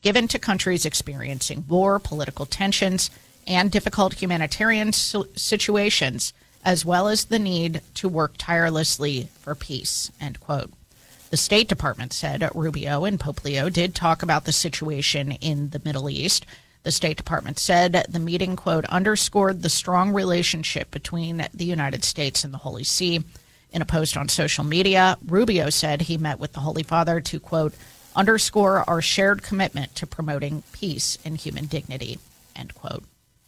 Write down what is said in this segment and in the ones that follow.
given to countries experiencing war, political tensions, and difficult humanitarian situations, as well as the need to work tirelessly for peace, end quote. The State Department said Rubio and Pope Leo did talk about the situation in the Middle East. The State Department said the meeting, quote, underscored the strong relationship between the United States and the Holy See. In a post on social media, Rubio said he met with the Holy Father to, quote, underscore our shared commitment to promoting peace and human dignity, end quote.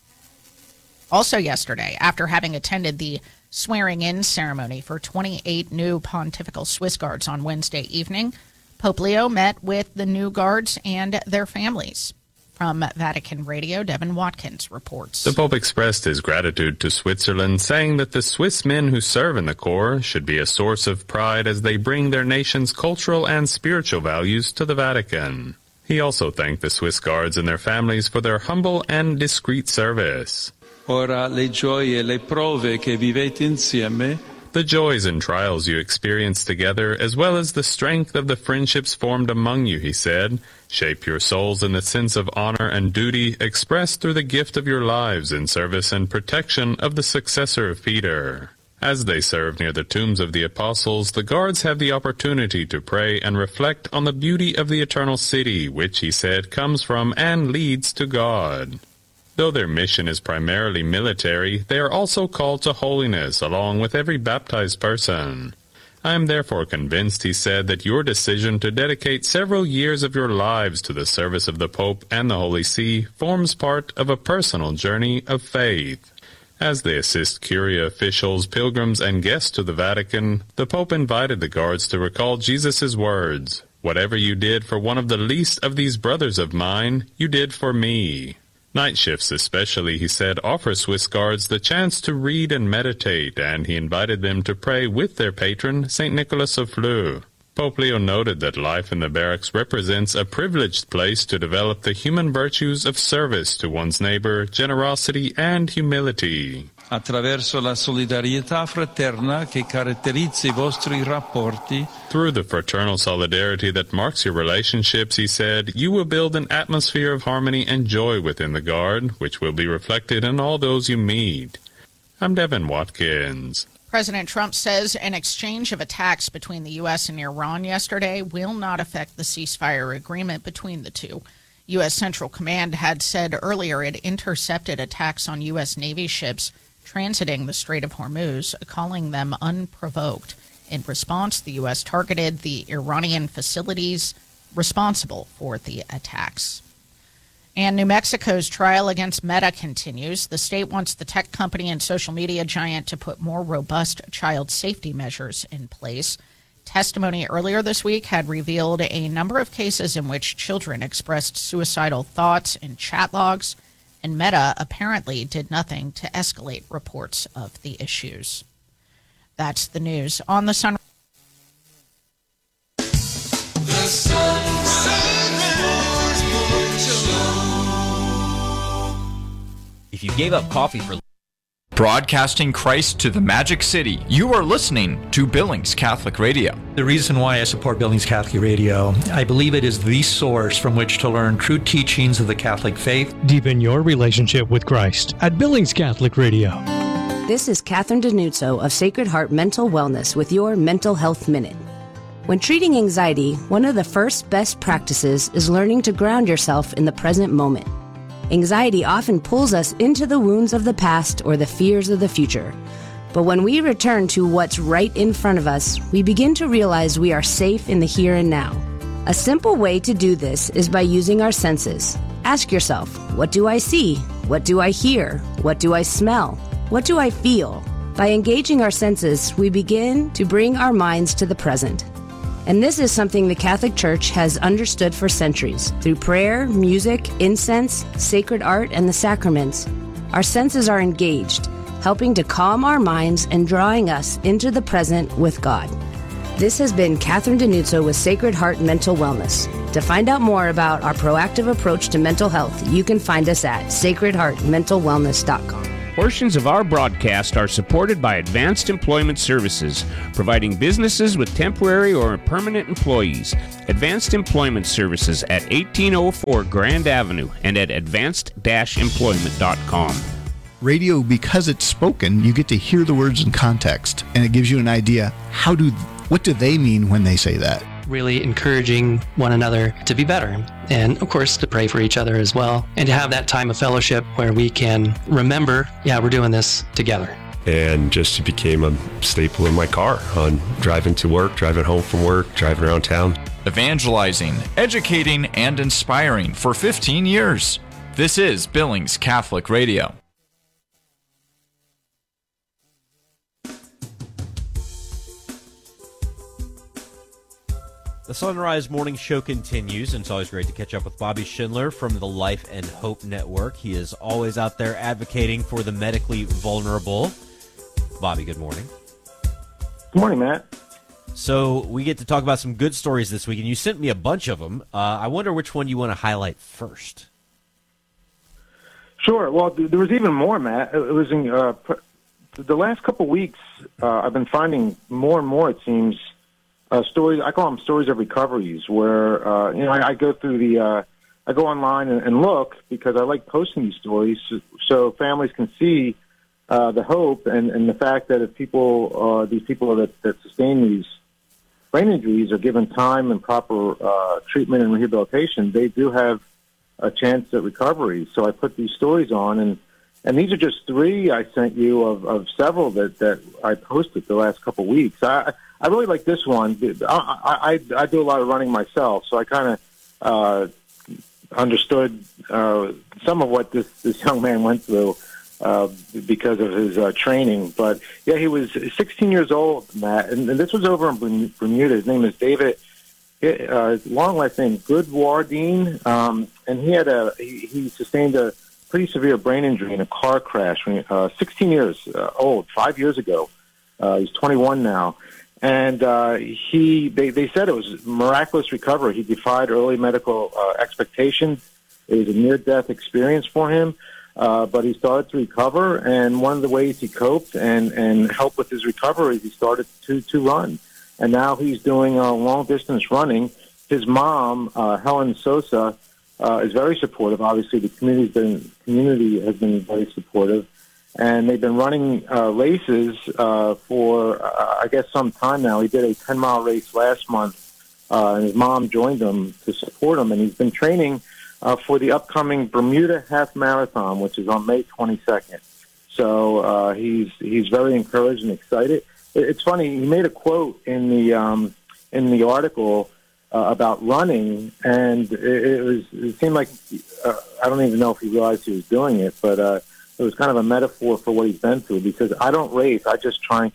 Also yesterday, after having attended the swearing-in ceremony for 28 new pontifical Swiss guards on Wednesday evening, Pope Leo met with the new guards and their families. From Vatican Radio, Devin Watkins reports. The Pope expressed his gratitude to Switzerland, saying that the Swiss men who serve in the Corps should be a source of pride as they bring their nation's cultural and spiritual values to the Vatican. He also thanked the Swiss guards and their families for their humble and discreet service. Ora le gioie e le prove che vivete insieme. The joys and trials you experience together, as well as the strength of the friendships formed among you, he said, shape your souls in the sense of honor and duty expressed through the gift of your lives in service and protection of the successor of Peter. As they serve near the tombs of the apostles, the guards have the opportunity to pray and reflect on the beauty of the eternal city, which, he said, comes from and leads to God. Though their mission is primarily military, they are also called to holiness along with every baptized person. I am therefore convinced, he said, that your decision to dedicate several years of your lives to the service of the Pope and the Holy See forms part of a personal journey of faith. As they assist Curia officials, pilgrims, and guests to the Vatican, the Pope invited the guards to recall Jesus' words, "Whatever you did for one of the least of these brothers of mine, you did for me." Night shifts especially, he said, offer Swiss guards the chance to read and meditate, and he invited them to pray with their patron, St. Nicholas of Fleurs. Pope Leo noted that life in the barracks represents a privileged place to develop the human virtues of service to one's neighbor, generosity, and humility. Attraverso la solidarietà fraterna che caratterizza I vostri rapporti. Through the fraternal solidarity that marks your relationships, he said, you will build an atmosphere of harmony and joy within the Guard, which will be reflected in all those you meet. I'm Devin Watkins. President Trump says an exchange of attacks between the U.S. and Iran yesterday will not affect the ceasefire agreement between the two. U.S. Central Command had said earlier it intercepted attacks on U.S. Navy ships transiting the Strait of Hormuz, calling them unprovoked. In response, the U.S. targeted the Iranian facilities responsible for the attacks. And New Mexico's trial against Meta continues. The state wants the tech company and social media giant to put more robust child safety measures in place. Testimony earlier this week had revealed a number of cases in which children expressed suicidal thoughts in chat logs, and Meta apparently did nothing to escalate reports of the issues. That's the news on the Sun. If you gave up coffee for broadcasting Christ to the Magic City, you are listening to Billings Catholic Radio. The reason why I support Billings Catholic Radio, I believe it is the source from which to learn true teachings of the Catholic faith. Deepen your relationship with Christ at Billings Catholic Radio. This is Catherine Denuzzo of Sacred Heart Mental Wellness with your Mental Health Minute. When treating anxiety, one of the first best practices is learning to ground yourself in the present moment. Anxiety often pulls us into the wounds of the past or the fears of the future. But when we return to what's right in front of us, we begin to realize we are safe in the here and now. A simple way to do this is by using our senses. Ask yourself, what do I see? What do I hear? What do I smell? What do I feel? By engaging our senses, we begin to bring our minds to the present. And this is something the Catholic Church has understood for centuries. Through prayer, music, incense, sacred art, and the sacraments, our senses are engaged, helping to calm our minds and drawing us into the present with God. This has been Catherine Denuzzo with Sacred Heart Mental Wellness. To find out more about our proactive approach to mental health, you can find us at sacredheartmentalwellness.com. Portions of our broadcast are supported by Advanced Employment Services, providing businesses with temporary or permanent employees. Advanced Employment Services at 1804 Grand Avenue and at advanced-employment.com. Radio, because it's spoken, you get to hear the words in context, and it gives you an idea what do they mean when they say that. Really encouraging one another to be better, and of course to pray for each other as well, and to have that time of fellowship where we can remember, we're doing this together. And just became a staple in my car on driving to work, driving home from work, driving around town. Evangelizing, educating, and inspiring for 15 years. This is Billings Catholic Radio. The Sunrise Morning Show continues, and it's always great to catch up with Bobby Schindler from the Life and Hope Network. He is always out there advocating for the medically vulnerable. Bobby, good morning. Good morning, Matt. So we get to talk about some good stories this week, and you sent me a bunch of them. I wonder which one you want to highlight first. Sure. Well, there was even more, Matt. It was in the last couple weeks. I've been finding more and more, it seems, stories. I call them stories of recoveries, where I go through I go online and look, because I like posting these stories so families can see the hope and the fact that if these people that sustain these brain injuries are given time and proper treatment and rehabilitation, they do have a chance at recovery. So I put these stories on, and these are just three I sent you of several that I posted the last couple weeks. I really like this one. I do a lot of running myself, so I kind of understood some of what this young man went through because of his training. But, yeah, he was 16 years old, Matt, and this was over in Bermuda. His name is David, long last name, Goodwardine, and he sustained a pretty severe brain injury in a car crash when 16 years old, 5 years ago. He's 21 now. And they said it was a miraculous recovery. He defied early medical expectations. It was a near-death experience for him, but he started to recover. And one of the ways he coped and helped with his recovery is he started to run. And now he's doing long-distance running. His mom, Helen Sosa, is very supportive. Obviously, the community has been very supportive. And they've been running races for, I guess, some time now. He did a 10-mile race last month, and his mom joined him to support him. And he's been training for the upcoming Bermuda Half Marathon, which is on May 22nd. So he's very encouraged and excited. It's funny. He made a quote in the article about running, and it seemed like I don't even know if he realized he was doing it, but it was kind of a metaphor for what he's been through, because I don't race. I just try and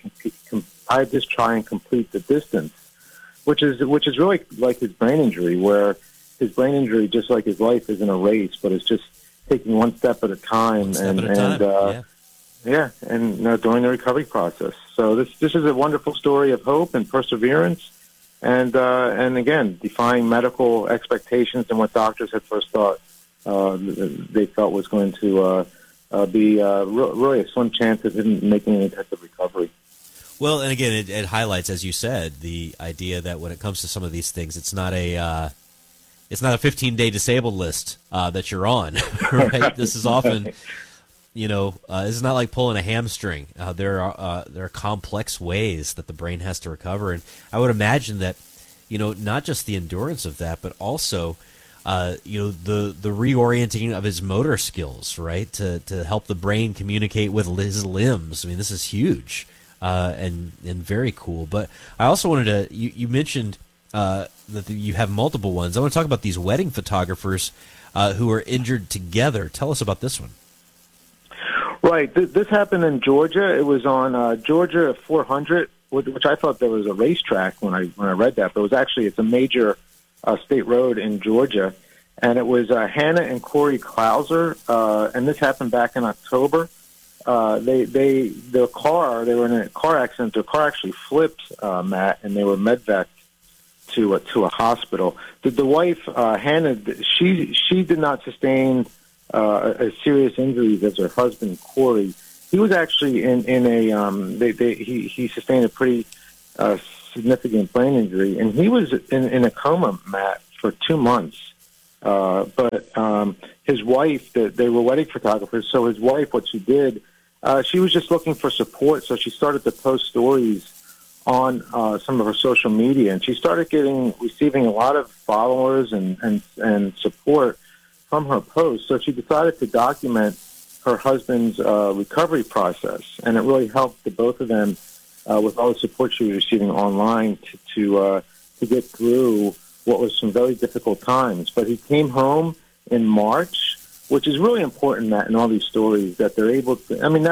complete the distance, which is really like his brain injury, where his brain injury, just like his life, isn't a race, but it's just taking one step at a time. During the recovery process. So this is a wonderful story of hope and perseverance, and again, defying medical expectations and what doctors had first thought they felt was going to be really a slim chance of him making any type of recovery. Well, and again, it highlights, as you said, the idea that when it comes to some of these things, it's not a 15-day disabled list that you're on, right? This is often, this is not like pulling a hamstring. There are complex ways that the brain has to recover, and I would imagine that, not just the endurance of that, but also the reorienting of his motor skills, right, to help the brain communicate with his limbs. I mean, this is huge and very cool. But I also wanted to, you mentioned that you have multiple ones. I want to talk about these wedding photographers who are injured together. Tell us about this one. Right. This happened in Georgia. It was on Georgia 400, which I thought there was a racetrack when I read that, but it's a major state road in Georgia, and it was Hannah and Corey Klauser, and this happened back in October. They were in a car accident. Their car actually flipped, Matt, and they were medvaced to a hospital. The wife, Hannah, she did not sustain as serious injuries as her husband, Corey. he was actually in a he sustained a pretty significant brain injury, and he was in a coma, Matt, for 2 months. But his wife, they were wedding photographers, so his wife, what she did, she was just looking for support, so she started to post stories on some of her social media, and she started receiving a lot of followers and support from her posts. So she decided to document her husband's recovery process, and it really helped the both of them with all the support she was receiving online to get through what was some very difficult times. But he came home in March, which is really important, Matt, in all these stories, that they're able to. I mean,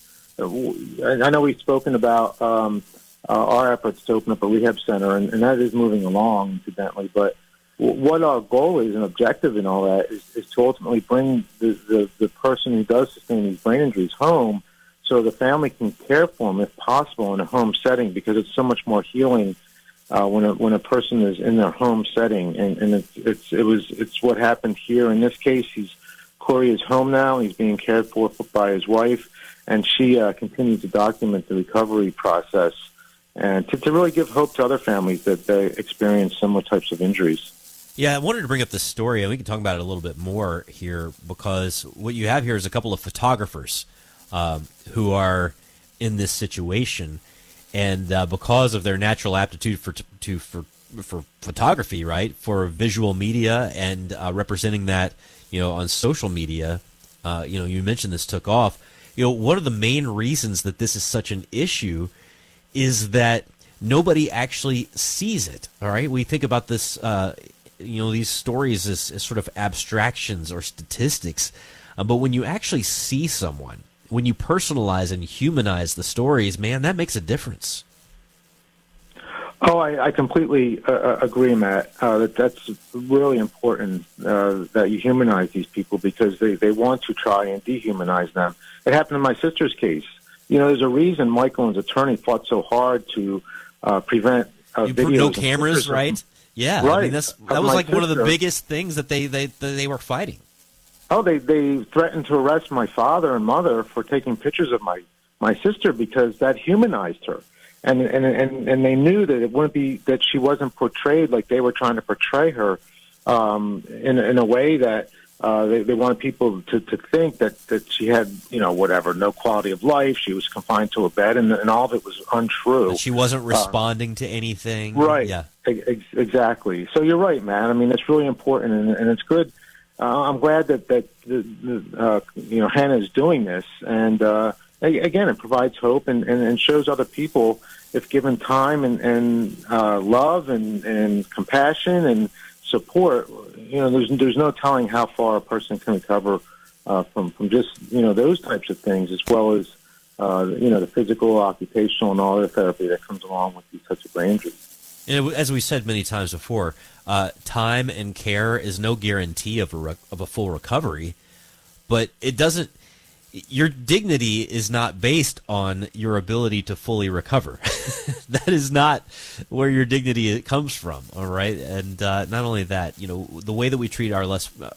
I know we've spoken about our efforts to open up a rehab center, and that is moving along, incidentally. But what our goal is and objective in all that is to ultimately bring the person who does sustain these brain injuries home, so the family can care for them, if possible, in a home setting, because it's so much more healing when a person is in their home setting. And it's what happened here in this case. Corey is home now. He's being cared for by his wife, and she continues to document the recovery process and to really give hope to other families that they experience similar types of injuries. Yeah, I wanted to bring up this story, and we can talk about it a little bit more here, because what you have here is a couple of photographers who are in this situation, and because of their natural aptitude for photography, right, for visual media and representing that, on social media, you mentioned this took off. One of the main reasons that this is such an issue is that nobody actually sees it. All right, we think about this. These stories as sort of abstractions or statistics, but when you actually see someone, when you personalize and humanize the stories, man, that makes a difference. Oh, I completely agree, Matt. That's really important that you humanize these people, because they want to try and dehumanize them. It happened in my sister's case. There's a reason Michael and his attorney fought so hard to prevent videos. No cameras, right? Yeah, right. I mean, that was like one of the biggest things that they were fighting. Oh, they threatened to arrest my father and mother for taking pictures of my sister, because that humanized her, and they knew that it wouldn't be that she wasn't portrayed like they were trying to portray her in a way that they wanted people to think that she had no quality of life. She was confined to a bed, and all of it was untrue. That she wasn't responding to anything. Right. Yeah. Exactly. So you're right, man. I mean, it's really important, and it's good. I'm glad that Hannah is doing this, and again, it provides hope and shows other people, if given time and love and compassion and support, there's no telling how far a person can recover from just those types of things, as well as the physical, occupational, and all other therapy that comes along with these types of brain injuries. And as we said many times before, time and care is no guarantee of a full recovery, but it doesn't. Your dignity is not based on your ability to fully recover. That is not where your dignity comes from. All right, and not only that, the way that we treat our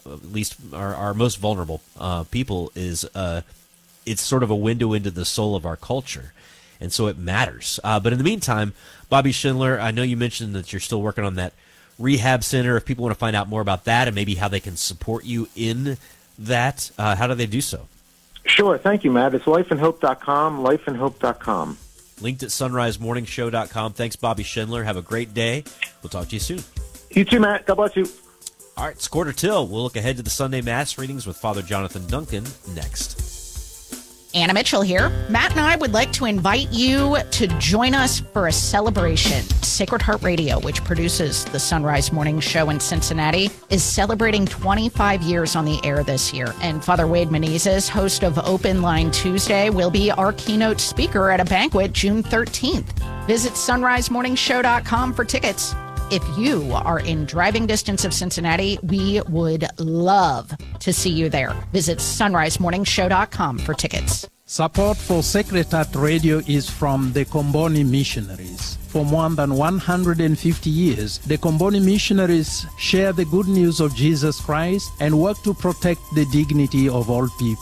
our most vulnerable people is it's sort of a window into the soul of our culture. And so it matters. But in the meantime, Bobby Schindler, I know you mentioned that you're still working on that rehab center. If people want to find out more about that and maybe how they can support you in that, how do they do so? Sure. Thank you, Matt. It's lifeandhope.com, lifeandhope.com. Linked at sunrisemorningshow.com. Thanks, Bobby Schindler. Have a great day. We'll talk to you soon. You too, Matt. God bless you. All right, it's 2:45. We'll look ahead to the Sunday Mass readings with Father Jonathan Duncan next. Anna Mitchell here. Matt and I would like to invite you to join us for a celebration. Sacred Heart Radio, which produces the Sunrise Morning Show in Cincinnati, is celebrating 25 years on the air this year. And Father Wade Menezes, host of Open Line Tuesday, will be our keynote speaker at a banquet June 13th. Visit sunrisemorningshow.com for tickets. If you are in driving distance of Cincinnati, we would love to see you there. Visit sunrisemorningshow.com for tickets. Support for Sacred Heart Radio is from the Comboni Missionaries. For more than 150 years, the Comboni Missionaries share the good news of Jesus Christ and work to protect the dignity of all people.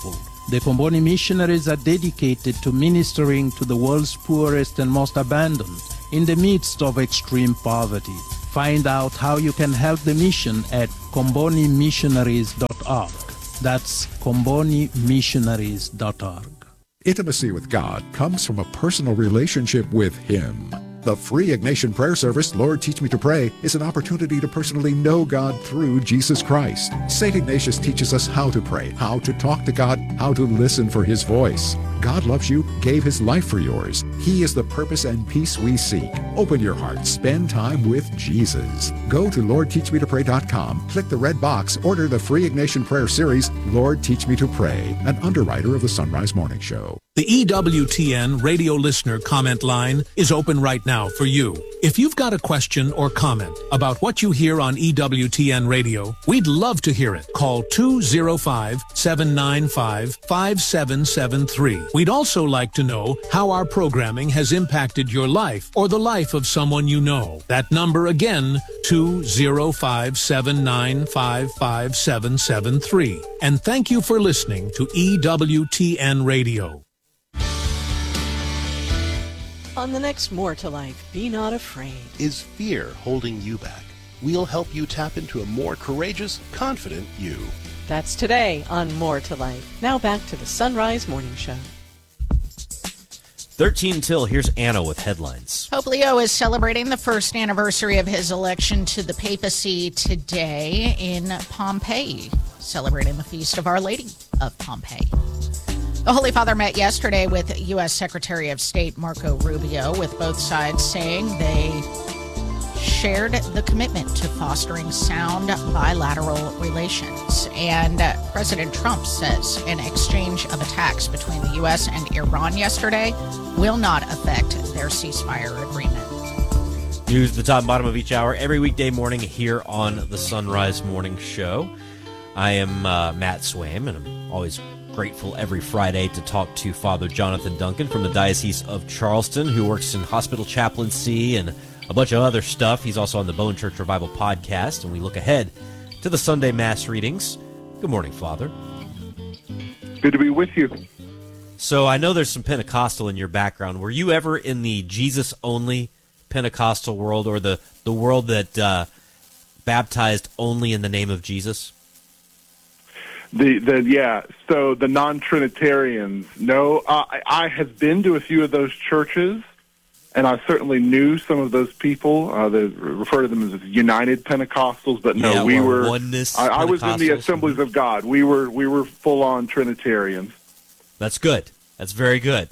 The Comboni missionaries are dedicated to ministering to the world's poorest and most abandoned in the midst of extreme poverty. Find out how you can help the mission at combonimissionaries.org. That's combonimissionaries.org. Intimacy with God comes from a personal relationship with Him. The free Ignatian prayer service, Lord Teach Me to Pray, is an opportunity to personally know God through Jesus Christ. St. Ignatius teaches us how to pray, how to talk to God, how to listen for His voice. God loves you, gave His life for yours. He is the purpose and peace we seek. Open your heart, spend time with Jesus. Go to LordTeachMeToPray.com, click the red box, order the free Ignatian prayer series, Lord Teach Me to Pray, an underwriter of the Sunrise Morning Show. The EWTN radio listener comment line is open right now for you. If you've got a question or comment about what you hear on EWTN radio, we'd love to hear it. Call 205-795-5773. We'd also like to know how our programming has impacted your life or the life of someone you know. That number again, 205-795-5773. And thank you for listening to EWTN Radio. On the next More to Life, be not afraid. Is fear holding you back? We'll help you tap into a more courageous, confident you. That's today on More to Life. Now back to the Sunrise Morning Show. 13 till, here's Anna with headlines. Pope Leo is celebrating the first anniversary of his election to the papacy today in Pompeii, celebrating the feast of Our Lady of Pompeii. The Holy Father met yesterday with U.S. Secretary of State Marco Rubio, with both sides saying they shared the commitment to fostering sound bilateral relations. And President Trump says an exchange of attacks between the U.S. and Iran yesterday will not affect their ceasefire agreement. News at the top and bottom of each hour every weekday morning here on the Sunrise Morning Show. I am Matt Swaim, and I'm always grateful every Friday to talk to Father Jonathan Duncan from the Diocese of Charleston, who works in hospital chaplaincy and a bunch of other stuff. He's also on the Bone Church Revival podcast, and we look ahead to the Sunday Mass readings. Good morning, Father. Good to be with you. So I know there's some Pentecostal in your background. Were you ever in the Jesus-only Pentecostal world, or the world that baptized only in the name of Jesus? So the non-Trinitarians. No, I have been to a few of those churches, and I certainly knew some of those people. They refer to them as United Pentecostals, but no, we were Oneness. I was in the Assemblies of God. We were full-on Trinitarians. That's good. That's very good.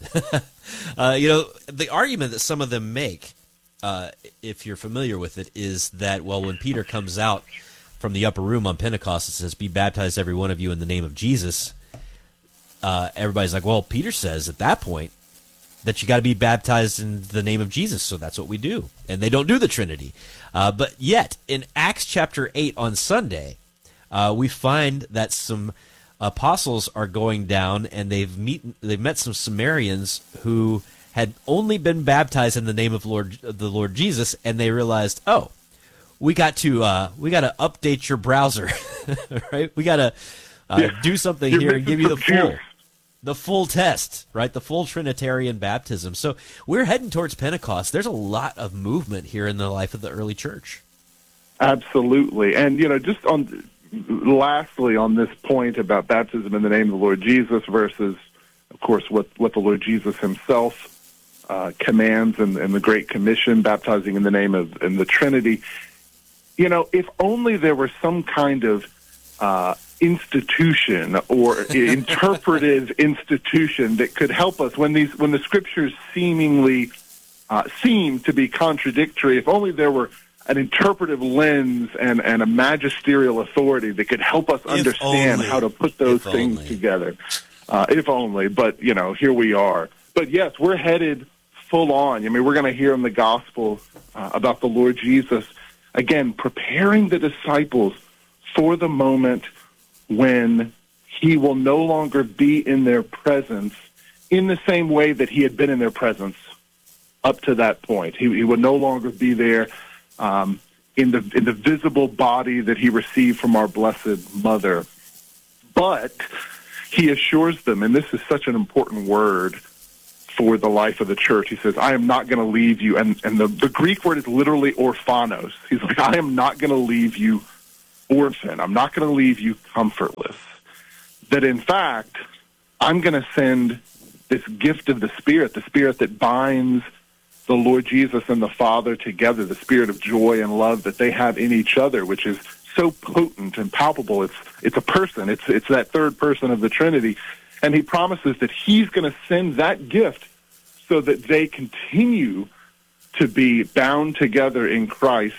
The argument that some of them make, if you're familiar with it, is that, well, when Peter comes out from the upper room on Pentecost, it says, "Be baptized, every one of you, in the name of Jesus." Everybody's like, well, Peter says at that point that you got to be baptized in the name of Jesus, so that's what we do. And they don't do the Trinity. But yet, in Acts chapter 8 on Sunday, we find that some apostles are going down, and they've met some Samaritans who had only been baptized in the name of the Lord Jesus, and they realized, oh, we got to update your browser, right? We got to do something here and give you the full test, right? The full Trinitarian baptism. So we're heading towards Pentecost. There's a lot of movement here in the life of the early church. Absolutely, and just lastly on this point about baptism in the name of the Lord Jesus versus, of course, what the Lord Jesus Himself commands in the Great Commission, baptizing in the name of in the Trinity. If only there were some kind of institution or interpretive institution that could help us when the scriptures seemingly seem to be contradictory. If only there were an interpretive lens and a magisterial authority that could help us understand how to put those things together. If only, but here we are. But yes, we're headed full on. I mean, we're going to hear in the gospel about the Lord Jesus, again, preparing the disciples for the moment when He will no longer be in their presence in the same way that He had been in their presence up to that point. He would no longer be there in the visible body that He received from our Blessed Mother. But he assures them, and this is such an important word for the life of the church. He says, I am not going to leave you. And the Greek word is literally orphanos. He's like, I am not going to leave you orphan. I'm not going to leave you comfortless. That in fact, I'm going to send this gift of the Spirit that binds the Lord Jesus and the Father together, the Spirit of joy and love that they have in each other, which is so potent and palpable. It's a person. It's that third person of the Trinity. And he promises that he's going to send that gift so that they continue to be bound together in Christ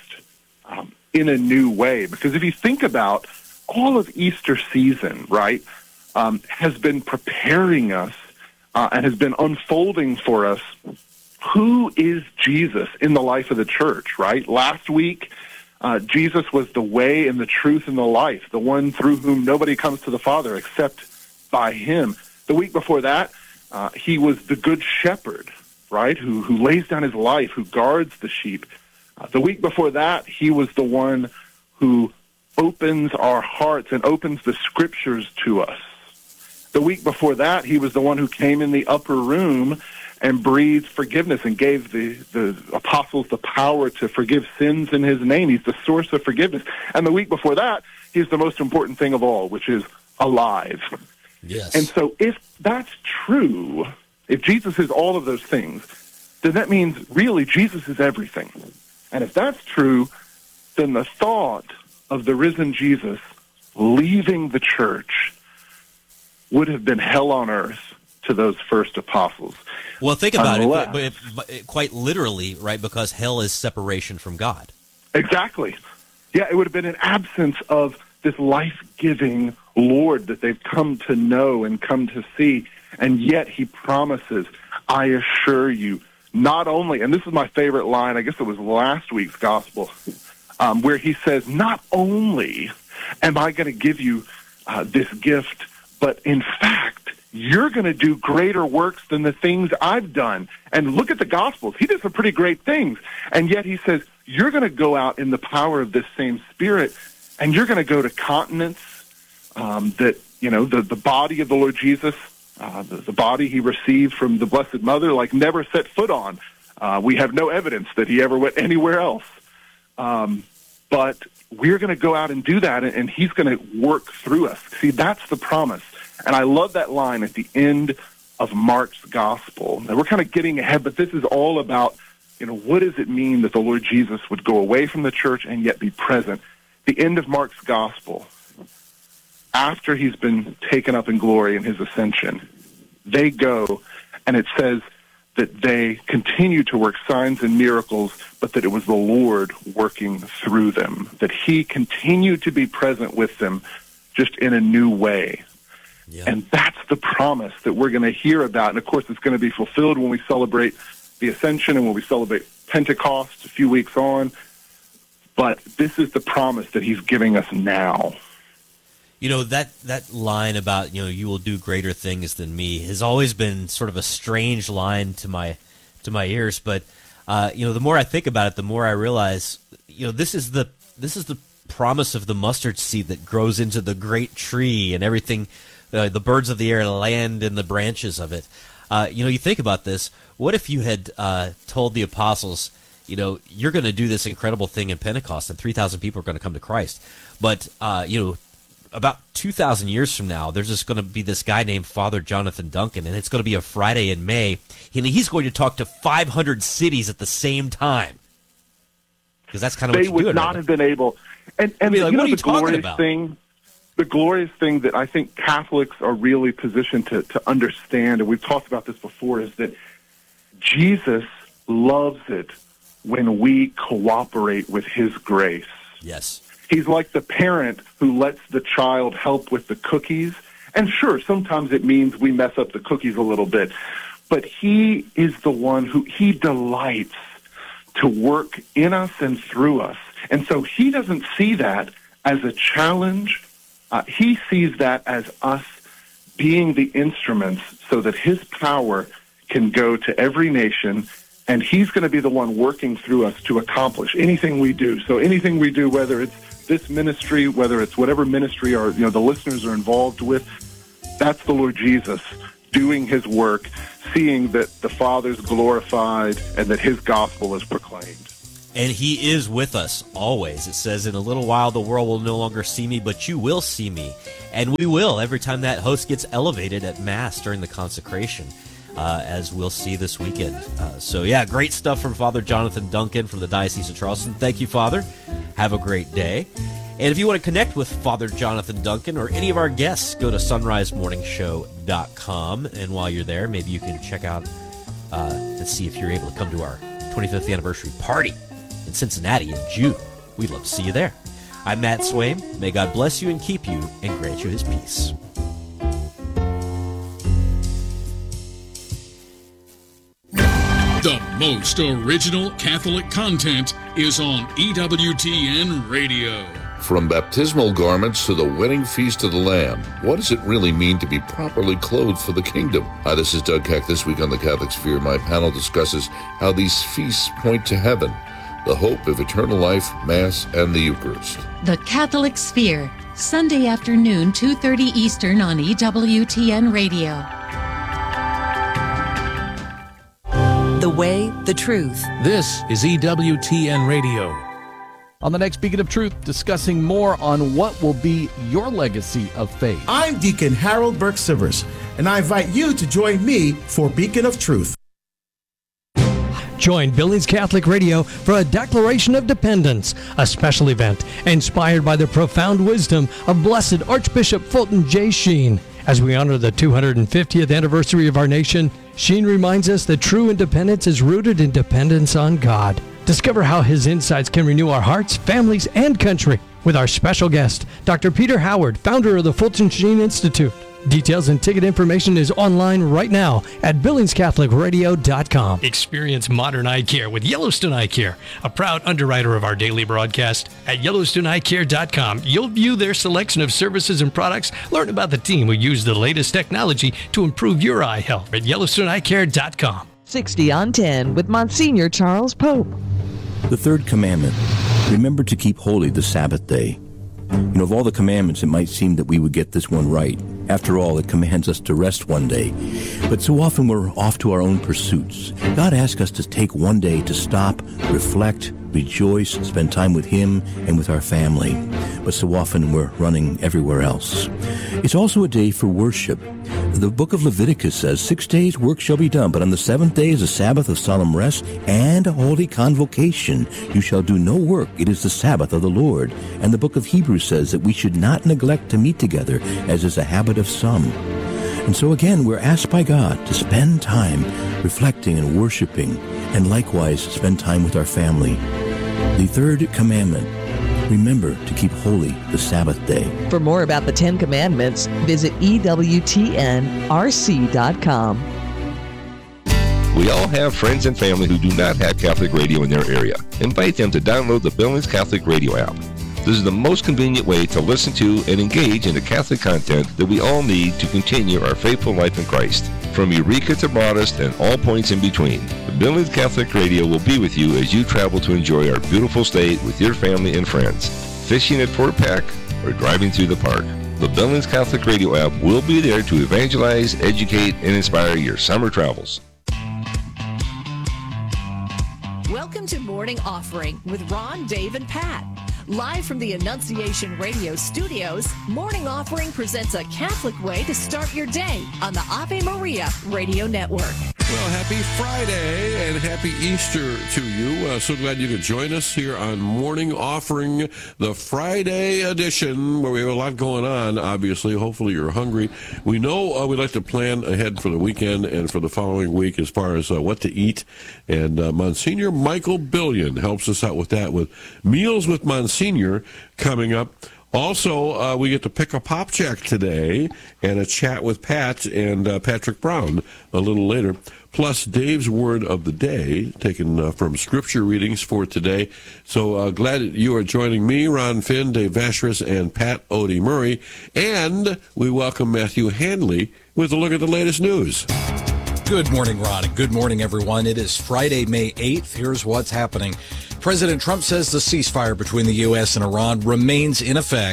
in a new way. Because if you think about all of Easter season, right, has been preparing us and has been unfolding for us who is Jesus in the life of the church, right? Last week, Jesus was the way and the truth and the life, the one through whom nobody comes to the Father except by him. The week before that, he was the good shepherd, right, who lays down his life, who guards the sheep. The week before that, he was the one who opens our hearts and opens the scriptures to us. The week before that, he was the one who came in the upper room and breathed forgiveness and gave the apostles the power to forgive sins in his name. He's the source of forgiveness. And the week before that, he's the most important thing of all, which is alive. Yes. And so if that's true, if Jesus is all of those things, then that means really Jesus is everything. And if that's true, then the thought of the risen Jesus leaving the church would have been hell on earth to those first apostles. Well, think about it, but quite literally, right, because hell is separation from God. Exactly. Yeah, it would have been an absence of this life-giving Lord that they've come to know and come to see, and yet he promises, I assure you, not only, and this is my favorite line, I guess it was last week's gospel, where he says, not only am I going to give you this gift, but in fact, you're going to do greater works than the things I've done. And look at the Gospels. He did some pretty great things. And yet he says, you're going to go out in the power of this same Spirit, and you're going to go to continents that, you know, the body of the Lord Jesus, the body he received from the Blessed Mother, like never set foot on. We have no evidence that he ever went anywhere else. But we're going to go out and do that, and he's going to work through us. See, that's the promise. And I love that line at the end of Mark's gospel. Now, we're kind of getting ahead, but this is all about, you know, what does it mean that the Lord Jesus would go away from the church and yet be present? The end of Mark's gospel, after he's been taken up in glory in his ascension, they go, and it says that they continue to work signs and miracles, but that it was the Lord working through them, that he continued to be present with them just in a new way. Yeah. And that's the promise that we're going to hear about. And, of course, it's going to be fulfilled when we celebrate the Ascension and when we celebrate Pentecost a few weeks on. But this is the promise that he's giving us now. You know, that line about, you know, you will do greater things than me has always been sort of a strange line to my ears. But, you know, the more I think about it, the more I realize, you know, this is the promise of the mustard seed that grows into the great tree, and everything, the birds of the air land in the branches of it. You know, you think about this. What if you had told the apostles, you know, you're going to do this incredible thing in Pentecost, and 3,000 people are going to come to Christ. But, you know, about 2,000 years from now, there's just going to be this guy named Father Jonathan Duncan, and it's going to be a Friday in May, and he's going to talk to 500 cities at the same time. Because that's kind of what you do. They would not have been able. And like, you know, what are you the talking glorious about? The glorious thing that I think Catholics are really positioned to understand, and we've talked about this before, is that Jesus loves it when we cooperate with his grace. Yes. He's like the parent who lets the child help with the cookies. And sure, sometimes it means we mess up the cookies a little bit. But he is the one who he delights to work in us and through us. And so he doesn't see that as a challenge. He sees that as us being the instruments so that his power can go to every nation, and he's going to be the one working through us to accomplish anything we do. So anything we do, whether it's this ministry, whether it's whatever ministry or, you know, the listeners are involved with, That's the Lord Jesus doing his work, seeing that the Father's glorified and that his gospel is proclaimed. And he is with us always. It says, in a little while the world will no longer see me, but you will see me. And we will every time that host gets elevated at Mass during the consecration, as we'll see this weekend. So, yeah, great stuff from Father Jonathan Duncan from the Diocese of Charleston. Thank you, Father. Have a great day. And if you want to connect with Father Jonathan Duncan or any of our guests, go to sunrisemorningshow.com. And while you're there, maybe you can check out to see if you're able to come to our 25th anniversary party in Cincinnati in June. We'd love to see you there. I'm Matt Swaim. May God bless you and keep you and grant you his peace. The most original Catholic content is on EWTN Radio. From baptismal garments to the wedding feast of the Lamb, what does it really mean to be properly clothed for the kingdom? Hi, this is Doug Keck. This week on the Catholic Sphere, my panel discusses how these feasts point to heaven, the hope of eternal life, Mass, and the Eucharist. The Catholic Sphere, Sunday afternoon, 2:30 Eastern on EWTN Radio. The way, the truth. This is EWTN Radio. On the next Beacon of Truth, discussing more on what will be your legacy of faith. I'm Deacon Harold Burke-Sivers, and I invite you to join me for Beacon of Truth. Join Billings Catholic Radio for a Declaration of Dependence, a special event inspired by the profound wisdom of Blessed Archbishop Fulton J. Sheen. As we honor the 250th anniversary of our nation, Sheen reminds us that true independence is rooted in dependence on God. Discover how his insights can renew our hearts, families, and country with our special guest, Dr. Peter Howard, founder of the Fulton Sheen Institute. Details and ticket information is online right now at BillingsCatholicRadio.com. Experience modern eye care with Yellowstone Eye Care, a proud underwriter of our daily broadcast. At YellowstoneEyeCare.com, you'll view their selection of services and products, learn about the team who use the latest technology to improve your eye health at YellowstoneEyeCare.com. 60 on 10 with Monsignor Charles Pope. The third commandment, remember to keep holy the Sabbath day. You know, of all the commandments, it might seem that we would get this one right. After all, it commands us to rest one day. But so often we're off to our own pursuits. God asks us to take one day to stop, reflect, rejoice, spend time with Him and with our family. But so often we're running everywhere else. It's also a day for worship. The book of Leviticus says, 6 days work shall be done, but on the seventh day is a Sabbath of solemn rest and a holy convocation. You shall do no work. It is the Sabbath of the Lord. And the book of Hebrews says that we should not neglect to meet together, as is a habit of some. And so again, we're asked by God to spend time reflecting and worshiping, and likewise spend time with our family. The third commandment, remember to keep holy the Sabbath day. For more about the 10 Commandments, visit EWTNRC.com. We all have friends and family who do not have Catholic radio in their area. Invite them to download the Billings Catholic Radio app. This is the most convenient way to listen to and engage in the Catholic content that we all need to continue our faithful life in Christ. From Eureka to Modest and all points in between, the Billings Catholic Radio will be with you as you travel to enjoy our beautiful state with your family and friends, fishing at Fort Peck, or driving through the park. The Billings Catholic Radio app will be there to evangelize, educate, and inspire your summer travels. Welcome to Morning Offering with Ron, Dave, and Pat. Live from the Annunciation Radio studios, Morning Offering presents a Catholic way to start your day on the Ave Maria Radio Network. Well, happy Friday and happy Easter to you. So glad you could join us here on Morning Offering, the Friday edition, where we have a lot going on, obviously. Hopefully you're hungry. We know we'd like to plan ahead for the weekend and for the following week as far as what to eat. And Monsignor Michael Billion helps us out with that, with Meals with Monsignor coming up. Also, we get to pick a pop check today and a chat with Pat and Patrick Brown a little later, plus Dave's Word of the Day, taken from Scripture readings for today. So glad that you are joining me, Ron Finn, Dave Vacheris, and Pat Odie Murray. And we welcome Matthew Handley with a look at the latest news. Good morning, Ron, and good morning, everyone. It is Friday, May 8th. Here's what's happening. President Trump says the ceasefire between the U.S. and Iran remains in effect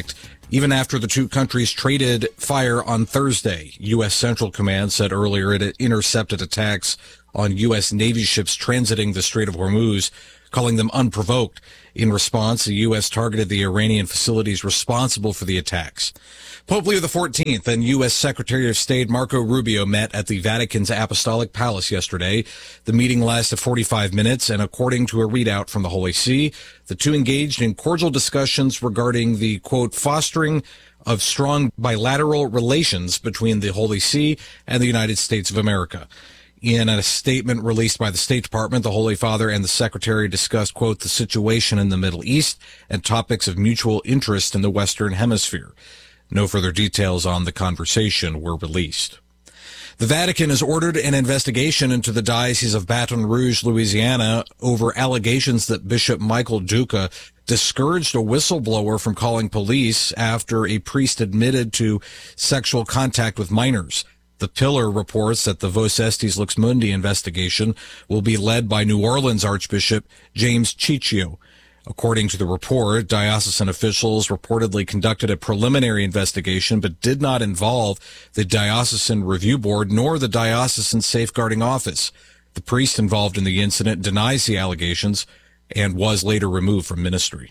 even after the two countries traded fire on Thursday. U.S. Central Command said earlier it had intercepted attacks on U.S. Navy ships transiting the Strait of Hormuz, calling them unprovoked. In response, the U.S. targeted the Iranian facilities responsible for the attacks. Pope Leo XIV and U.S. Secretary of State Marco Rubio met at the Vatican's Apostolic Palace yesterday. The meeting lasted 45 minutes, and according to a readout from the Holy See, the two engaged in cordial discussions regarding the, quote, fostering of strong bilateral relations between the Holy See and the United States of America. In a statement released by the State Department, the Holy Father and the Secretary discussed, quote, the situation in the Middle East and topics of mutual interest in the Western Hemisphere. No further details on the conversation were released. The Vatican has ordered an investigation into the Diocese of Baton Rouge, Louisiana, over allegations that Bishop Michael Duca discouraged a whistleblower from calling police after a priest admitted to sexual contact with minors. The Pillar reports that the Vos Estis Lux Mundi investigation will be led by New Orleans Archbishop James Ciccio. According to the report, diocesan officials reportedly conducted a preliminary investigation but did not involve the Diocesan Review Board nor the Diocesan Safeguarding Office. The priest involved in the incident denies the allegations and was later removed from ministry.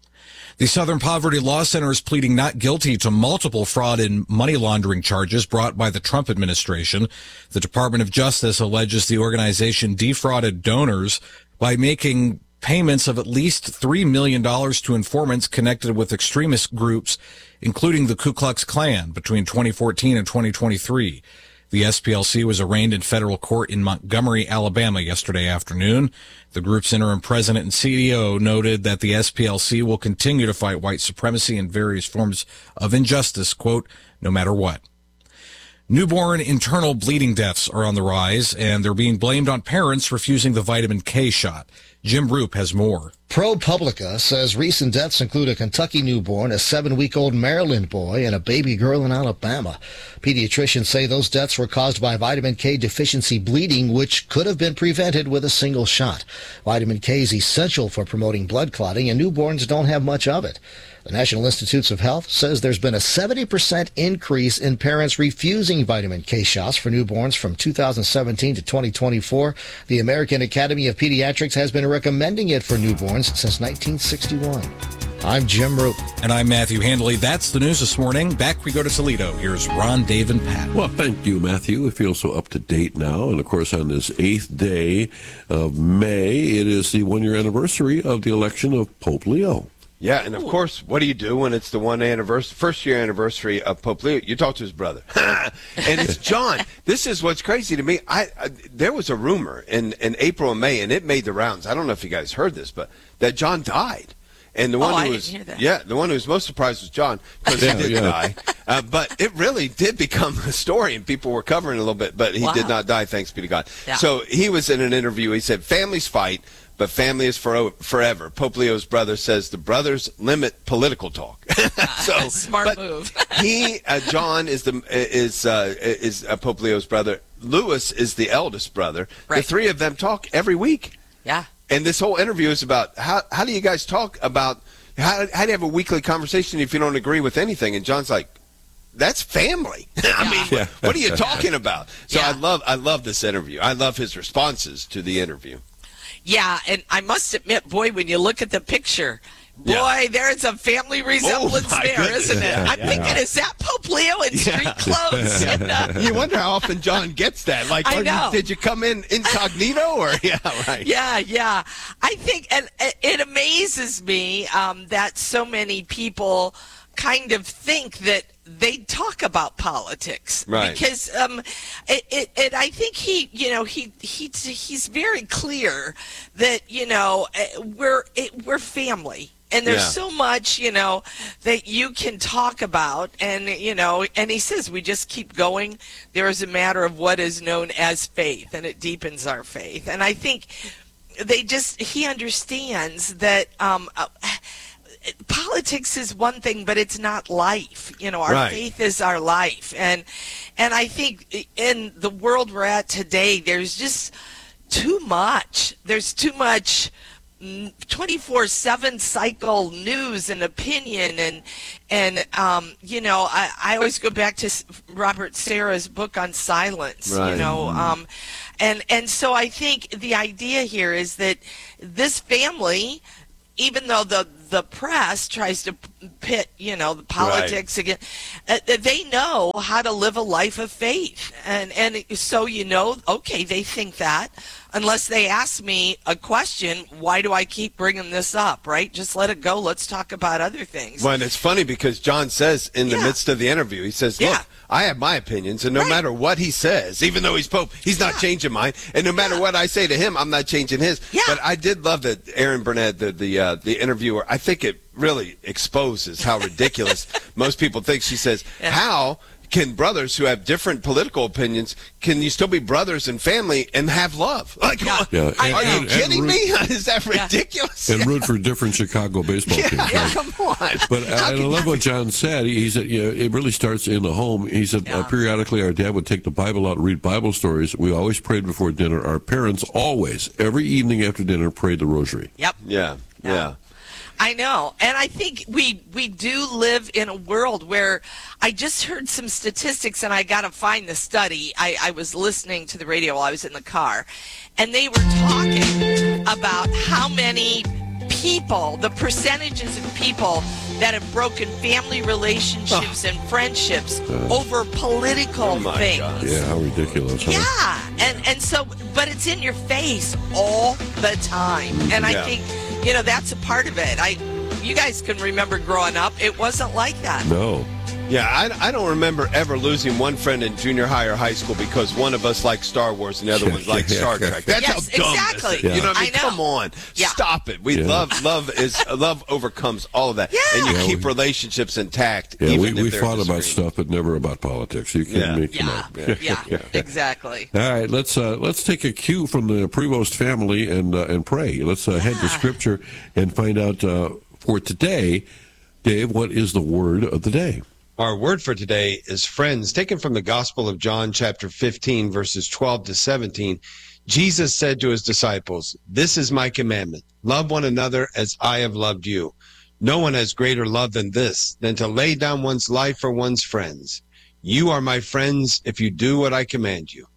The Southern Poverty Law Center is pleading not guilty to multiple fraud and money laundering charges brought by the Trump administration. The Department of Justice alleges the organization defrauded donors by making payments of at least $3 million to informants connected with extremist groups, including the Ku Klux Klan, between 2014 and 2023. The SPLC was arraigned in federal court in Montgomery, Alabama yesterday afternoon. The group's interim president and CEO noted that the SPLC will continue to fight white supremacy and various forms of injustice, quote, no matter what. Newborn internal bleeding deaths are on the rise, and they're being blamed on parents refusing the vitamin K shot. Jim Roop has more. ProPublica says recent deaths include a Kentucky newborn, a 7-week-old Maryland boy, and a baby girl in Alabama. Pediatricians say those deaths were caused by vitamin K deficiency bleeding, which could have been prevented with a single shot. Vitamin K is essential for promoting blood clotting, and newborns don't have much of it. The National Institutes of Health says there's been a 70% increase in parents refusing vitamin K shots for newborns from 2017 to 2024. The American Academy of Pediatrics has been recommending it for newborns since 1961. I'm Jim Roop. And I'm Matthew Handley. That's the news this morning. Back we go to Toledo. Here's Ron, Dave, and Pat. Well, thank you, Matthew. We feel so up to date now. And, of course, on this 8th day of May, it is the one-year anniversary of the election of Pope Leo. Yeah, and of course, what do you do when it's the first year anniversary of Pope Leo? You talk to his brother. And it's John. This is what's crazy to me. There was a rumor in April and May, and it made the rounds. I don't know if you guys heard this, but that John died. And the one who was, didn't hear that. Yeah, the one who was most surprised was John, because he did die. But it really did become a story, and people were covering it a little bit, but he did not die, thanks be to God. Yeah. So he was in an interview. He said, families fight, but family is forever. Pope Leo's brother says the brothers limit political talk. So smart move. John is Pope Leo's brother. Louis is the eldest brother. Right. The three of them talk every week. Yeah. And this whole interview is about how do you guys talk about how do you have a weekly conversation if you don't agree with anything? And John's like, that's family. I mean, what are you talking about? So I love this interview. I love his responses to the interview. Yeah, and I must admit, boy, when you look at the picture, there's a family resemblance goodness. Isn't it? I'm thinking, is that Pope Leo in street clothes? You wonder how often John gets that. Like, I know. Did you come in incognito? Or right. Yeah. I think, and it amazes me that so many people kind of think that they talk about politics, right? Because I think he's very clear that we're family. And there's so much, that you can talk about. And, and he says we just keep going. There is a matter of what is known as faith, and it deepens our faith. And I think he understands that politics is one thing, but it's not life. Our faith is our life. And I think in the world we're at today, there's just too much. There's too much 24/7 cycle news and opinion, and you know, I always go back to Robert Serra's book on silence. Right. You know, and so I think the idea here is that this family, even though the press tries to pit, you know, the politics again, they know how to live a life of faith, and so, you know, okay, they think that. Unless they ask me a question, why do I keep bringing this up, right? Just let it go. Let's talk about other things. Well, and it's funny because John says in the midst of the interview, he says, look, I have my opinions, and no matter what he says, even though he's Pope, he's not changing mine. And no matter what I say to him, I'm not changing his. But I did love that Aaron Burnett, the interviewer, I think it really exposes how ridiculous most people think. She says, how can brothers who have different political opinions, can you still be brothers and family and have love? Like, are you kidding me? Is that ridiculous? And root for different Chicago baseball teams. Yeah, come on. But I love what John said. He said, you know, it really starts in the home. He said, periodically our dad would take the Bible out and read Bible stories. We always prayed before dinner. Our parents always, every evening after dinner, prayed the rosary. Yep. Yeah. I know. And I think we do live in a world where I just heard some statistics, and I got to find the study. I was listening to the radio while I was in the car, and they were talking about how many people, the percentages of people that have broken family relationships and friendships over political things. God. Yeah, how ridiculous. Huh? Yeah. And so, but it's in your face all the time. And I think, you know, that's a part of it. You guys can remember growing up, it wasn't like that. No. Yeah, I don't remember ever losing one friend in junior high or high school because one of us liked Star Wars and the other one liked Star Trek. That's how dumb this is. You know what I mean? Come on. Stop it. We love overcomes all of that. And you keep relationships intact. Yeah, even we if they're fought about disagreeing. stuff, but never about politics. You kidding me? Come on. Yeah, exactly. All right, let's take a cue from the Prevost family and pray. Let's head to Scripture and find out for today, Dave, what is the word of the day? Our word for today is friends, taken from the Gospel of John, chapter 15, verses 12 to 17. Jesus said to his disciples, "This is my commandment. Love one another as I have loved you. No one has greater love than this, than to lay down one's life for one's friends. You are my friends if you do what I command you."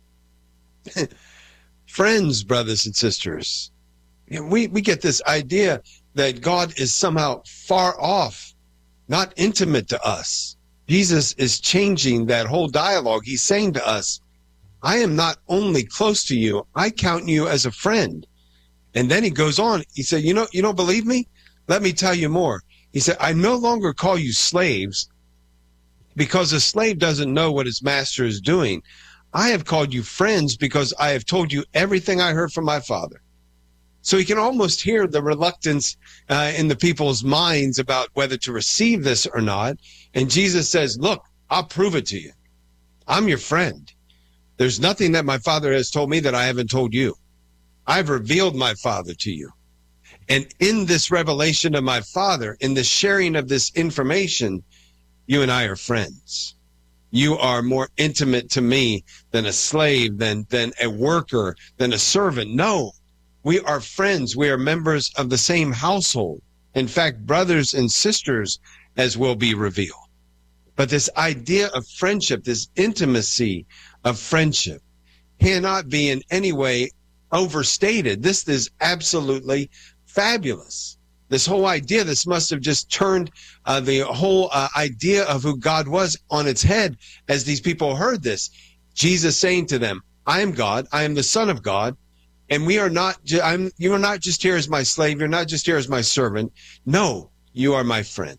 Friends, brothers and sisters. We get this idea that God is somehow far off, not intimate to us. Jesus is changing that whole dialogue. He's saying to us, I am not only close to you, I count you as a friend. And then he goes on, he said, you don't believe me? Let me tell you more. He said, I no longer call you slaves because a slave doesn't know what his master is doing. I have called you friends because I have told you everything I heard from my Father. So he can almost hear the reluctance in the people's minds about whether to receive this or not. And Jesus says, look, I'll prove it to you. I'm your friend. There's nothing that my Father has told me that I haven't told you. I've revealed my Father to you. And in this revelation of my Father, in the sharing of this information, you and I are friends. You are more intimate to me than a slave, than a worker, than a servant. No. We are friends. We are members of the same household. In fact, brothers and sisters, as will be revealed. But this idea of friendship, this intimacy of friendship, cannot be in any way overstated. This is absolutely fabulous. This whole idea, this must have just turned the whole idea of who God was on its head as these people heard this. Jesus saying to them, I am God. I am the Son of God. And you are not just here as my slave. You're not just here as my servant. No, you are my friend.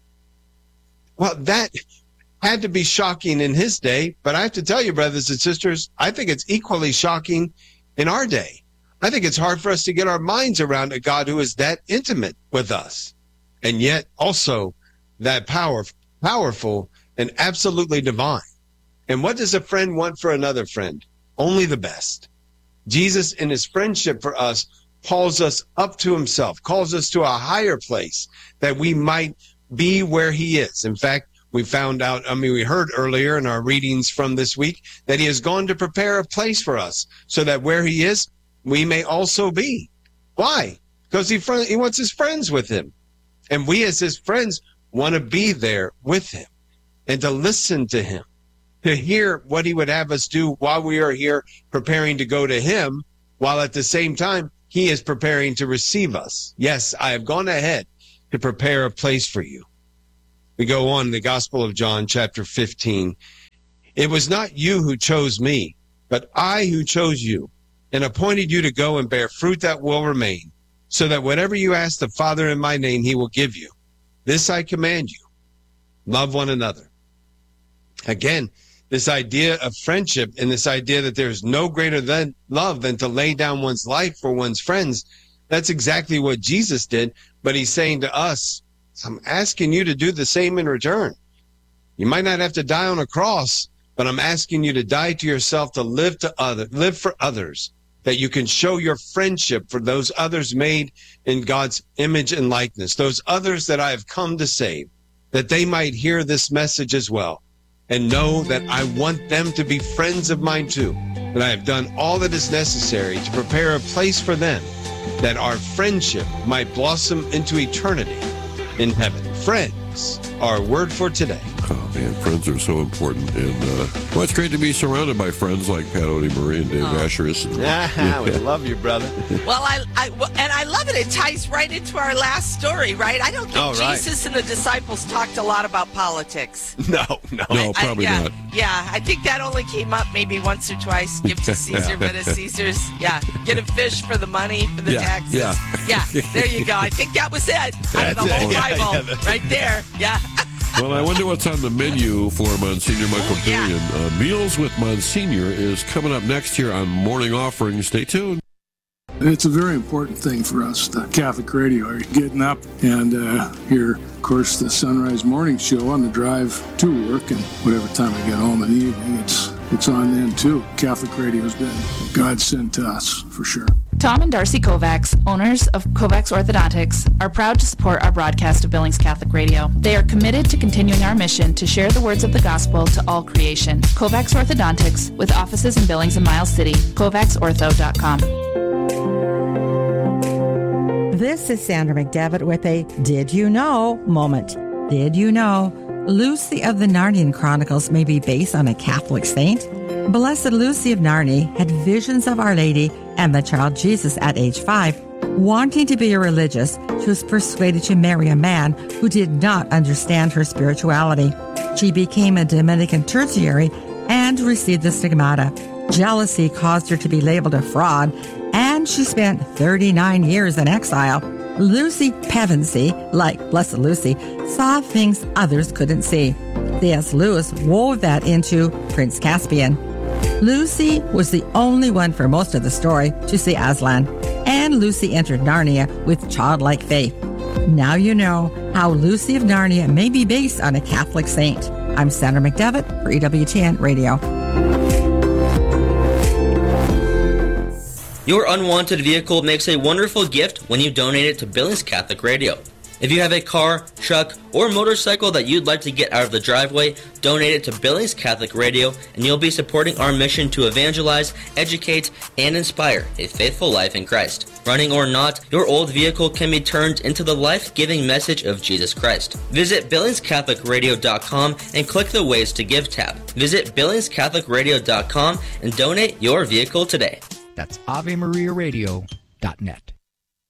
Well, that had to be shocking in his day. But I have to tell you, brothers and sisters, I think it's equally shocking in our day. I think it's hard for us to get our minds around a God who is that intimate with us. And yet also that powerful and absolutely divine. And what does a friend want for another friend? Only the best. Jesus, in his friendship for us, calls us up to himself, calls us to a higher place that we might be where he is. In fact, we heard earlier in our readings from this week that he has gone to prepare a place for us so that where he is, we may also be. Why? because he wants his friends with him. And we as his friends want to be there with him and to listen to him, to hear what he would have us do while we are here preparing to go to him, while at the same time he is preparing to receive us. Yes, I have gone ahead to prepare a place for you. We go on in the Gospel of John, chapter 15. It was not you who chose me, but I who chose you and appointed you to go and bear fruit that will remain, so that whatever you ask the Father in my name, he will give you. This I command you, love one another. Again, this idea of friendship and this idea that there's no greater than love than to lay down one's life for one's friends, that's exactly what Jesus did. But he's saying to us, I'm asking you to do the same in return. You might not have to die on a cross, but I'm asking you to die to yourself, to live for others, that you can show your friendship for those others made in God's image and likeness, those others that I have come to save, that they might hear this message as well and know that I want them to be friends of mine too, that I have done all that is necessary to prepare a place for them, that our friendship might blossom into eternity in heaven. Friends, our word for today. Oh, man, friends are so important. And, well, it's great to be surrounded by friends like Pat Odie-Marie and Dave Asheris. We love you, brother. Well, I love it. It ties right into our last story, right? I don't think Jesus and the disciples talked a lot about politics. No, probably not. Yeah, I think that only came up maybe once or twice. Give to Caesar what is Caesar's. Yeah, get a fish for the money, for the taxes. Yeah, there you go. I think that was it. Out of the whole Bible, right there. Yeah. Well, I wonder what's on the menu for Monsignor Michael Billion. Meals with Monsignor is coming up next here on Morning Offering. Stay tuned. It's a very important thing for us, the Catholic radio. You're getting up and hear, of course, the Sunrise Morning Show on the drive to work, and whatever time I get home in the evening, it's on then too. Catholic radio's been God sent to us, for sure. Tom and Darcy Kovacs, owners of Kovacs Orthodontics, are proud to support our broadcast of Billings Catholic Radio. They are committed to continuing our mission to share the words of the gospel to all creation. Kovacs Orthodontics, with offices in Billings and Miles City, kovacsortho.com. This is Sandra McDevitt with a Did You Know moment. Did you know Lucy of the Narnian Chronicles may be based on a Catholic saint? Blessed Lucy of Narni had visions of Our Lady and the child Jesus at age 5. Wanting to be a religious, she was persuaded to marry a man who did not understand her spirituality. She became a Dominican tertiary and received the stigmata. Jealousy caused her to be labeled a fraud, and she spent 39 years in exile. Lucy Pevensey, like Blessed Lucy, saw things others couldn't see. C.S. Lewis wove that into Prince Caspian. Lucy was the only one for most of the story to see Aslan, and Lucy entered Narnia with childlike faith. Now you know how Lucy of Narnia may be based on a Catholic saint. I'm Sandra McDevitt for EWTN Radio. Your unwanted vehicle makes a wonderful gift when you donate it to Billings Catholic Radio. If you have a car, truck, or motorcycle that you'd like to get out of the driveway, donate it to Billings Catholic Radio, and you'll be supporting our mission to evangelize, educate, and inspire a faithful life in Christ. Running or not, your old vehicle can be turned into the life-giving message of Jesus Christ. Visit BillingsCatholicRadio.com and click the Ways to Give tab. Visit BillingsCatholicRadio.com and donate your vehicle today. That's AveMariaRadio.net.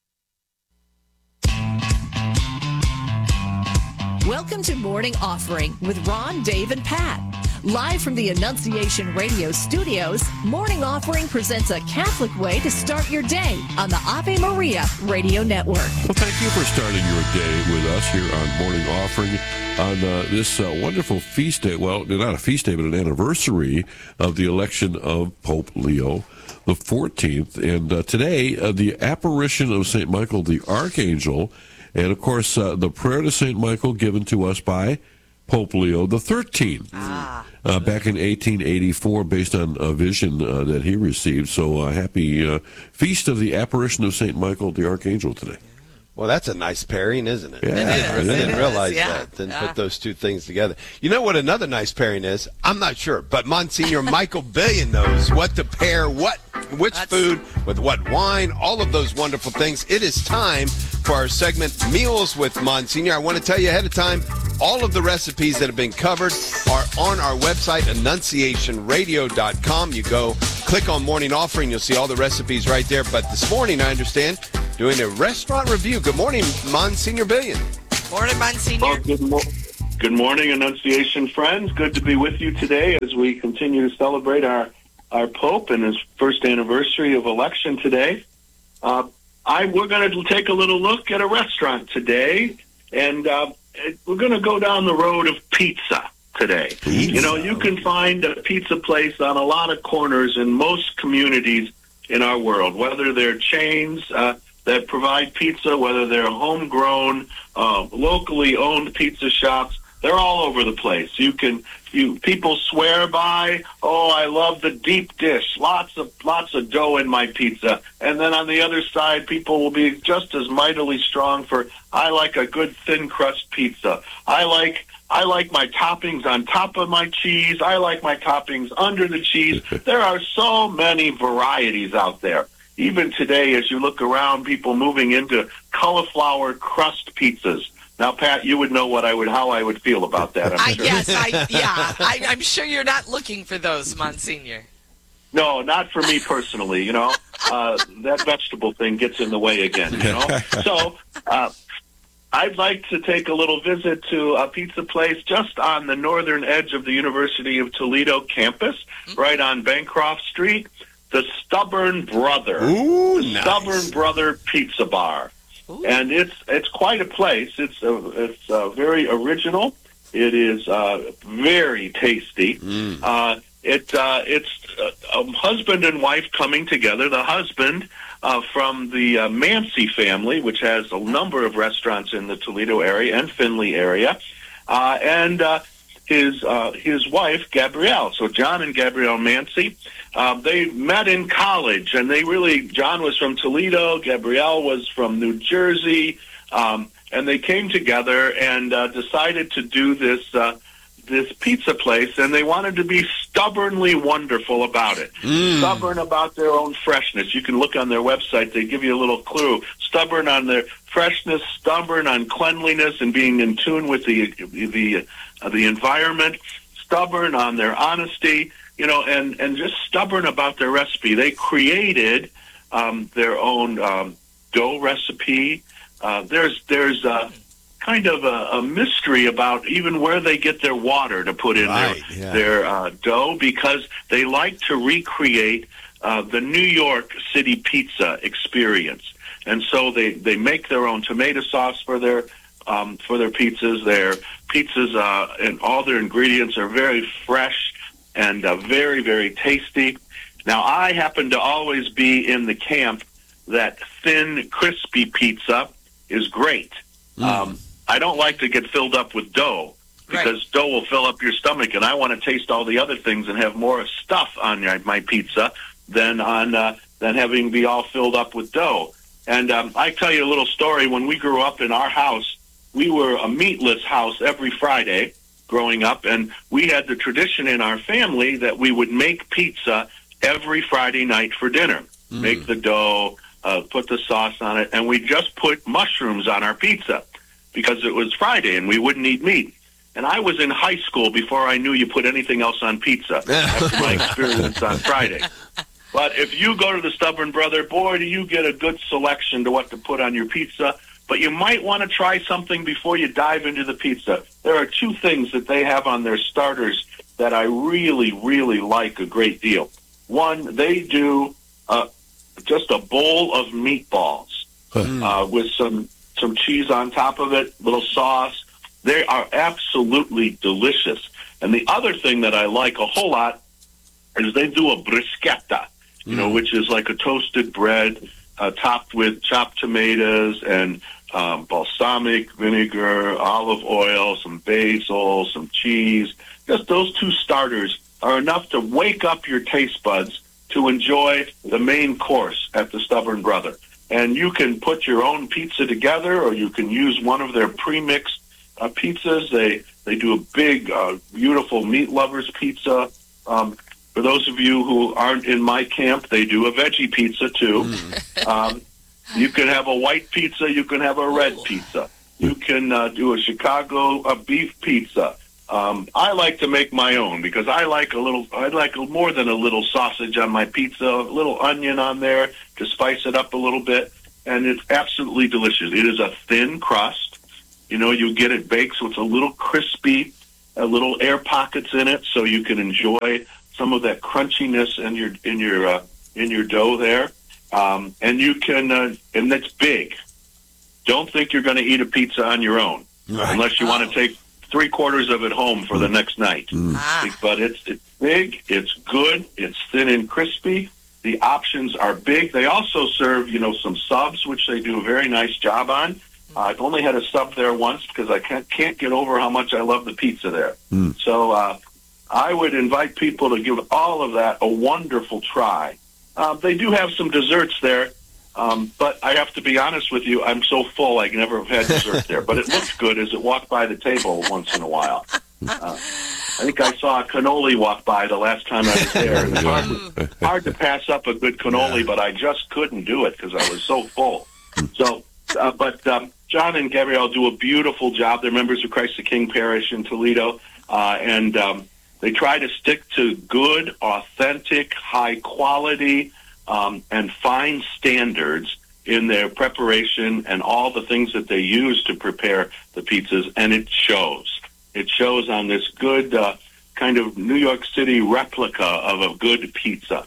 Welcome to Morning Offering with Ron, Dave, and Pat. Live from the Annunciation Radio studios, Morning Offering presents a Catholic way to start your day on the Ave Maria Radio Network. Well, thank you for starting your day with us here on Morning Offering on this wonderful feast day. Well, not a feast day, but an anniversary of the election of Pope Leo the 14th. And today, the apparition of St. Michael the Archangel, and, of course, the prayer to St. Michael given to us by Pope Leo XIII back in 1884 based on a vision that he received. So happy Feast of the Apparition of St. Michael the Archangel today. Well, that's a nice pairing, isn't it? Yeah, I didn't realize yeah. that. Didn't put those two things together. You know what another nice pairing is? I'm not sure, but Monsignor Michael Billion knows what to pair which food with what wine, all of those wonderful things. It is time for our segment, Meals with Monsignor. I want to tell you ahead of time, all of the recipes that have been covered are on our website, annunciationradio.com. You go click on Morning Offering, you'll see all the recipes right there. But this morning, I understand, doing a restaurant review. Good morning, Monsignor Billion. Morning, Monsignor. Good morning, Annunciation friends. Good to be with you today as we continue to celebrate our Pope and his first anniversary of election today. We're going to take a little look at a restaurant today, and we're going to go down the road of pizza today. You know, you can find a pizza place on a lot of corners in most communities in our world, whether they're chains that provide pizza, whether they're homegrown, locally owned pizza shops. They're all over the place. People swear by, oh, I love the deep dish, lots of dough in my pizza. And then on the other side, people will be just as mightily strong for, I like a good thin crust pizza. I like my toppings on top of my cheese. I like my toppings under the cheese. There are so many varieties out there. Even today, as you look around, people moving into cauliflower crust pizzas. Now, Pat, you would know how I would feel about that. I'm sure. I'm sure you're not looking for those, Monsignor. No, not for me personally. You know, that vegetable thing gets in the way again. You know, so I'd like to take a little visit to a pizza place just on the northern edge of the University of Toledo campus, right on Bancroft Street. The Stubborn Brother. Ooh, the Stubborn Brother Pizza Bar. Ooh. And it's quite a place. It's very original. It is very tasty. It's a husband and wife coming together. The husband from the Mancy family, which has a number of restaurants in the Toledo area and Findlay area, and his wife Gabrielle. So John and Gabrielle Mancy, they met in college, and John was from Toledo, Gabrielle was from New Jersey, and they came together and decided to do this pizza place, and they wanted to be stubbornly wonderful about it. Stubborn about their own freshness. You can look on their website, they give you a little clue. Stubborn on their freshness, stubborn on cleanliness and being in tune with the environment, stubborn on their honesty, you know, and just stubborn about their recipe. They created their own dough recipe. There's kind of a mystery about even where they get their water to put in their dough, because they like to recreate the New York City pizza experience. And so they make their own tomato sauce for their pizzas. Their pizzas and all their ingredients are very fresh and very, very tasty. Now, I happen to always be in the camp that thin, crispy pizza is great. I don't like to get filled up with dough, because dough will fill up your stomach, and I want to taste all the other things and have more stuff on my pizza than having be all filled up with dough. And I tell you a little story. When we grew up in our house, we were a meatless house every Friday growing up, and we had the tradition in our family that we would make pizza every Friday night for dinner. Make the dough, put the sauce on it, and we just put mushrooms on our pizza because it was Friday and we wouldn't eat meat. And I was in high school before I knew you put anything else on pizza after my experience on Friday. But if you go to the Stubborn Brother, boy, do you get a good selection to what to put on your pizza. But you might want to try something before you dive into the pizza. There are two things that they have on their starters that I really, really like a great deal. One, they do just a bowl of meatballs with some cheese on top of it, little sauce. They are absolutely delicious. And the other thing that I like a whole lot is they do a bruschetta, which is like a toasted bread topped with chopped tomatoes and balsamic vinegar, olive oil, some basil, some cheese. Just those two starters are enough to wake up your taste buds to enjoy the main course at the Stubborn Brother. and you can put your own pizza together, or you can use one of their pre-mixed pizzas. They do a big, beautiful meat lovers pizza. For those of you who aren't in my camp, they do a veggie pizza too. You can have a white pizza. You can have a red pizza. You can do a Chicago beef pizza. I like to make my own because I like more than a little sausage on my pizza, a little onion on there to spice it up a little bit, and it's absolutely delicious. It is a thin crust. You get it baked so it's a little crispy, a little air pockets in it, so you can enjoy some of that crunchiness in your dough there. And you can, and that's big. Don't think you're going to eat a pizza on your own, unless you want to take 3/4 of it home for the next night. But it's big, it's good, it's thin and crispy. The options are big. They also serve, some subs, which they do a very nice job on. I've only had a sub there once because I can't get over how much I love the pizza there. So I would invite people to give all of that a wonderful try. They do have some desserts there, but I have to be honest with you, I'm so full I never have had dessert there. But it looks good as it walked by the table once in a while. I think I saw a cannoli walk by the last time I was there. It's hard to pass up a good cannoli, but I just couldn't do it because I was so full. So, but John and Gabrielle do a beautiful job. They're members of Christ the King Parish in Toledo, and they try to stick to good, authentic, high quality, and fine standards in their preparation and all the things that they use to prepare the pizzas, and it shows. It shows on this good kind of New York City replica of a good pizza.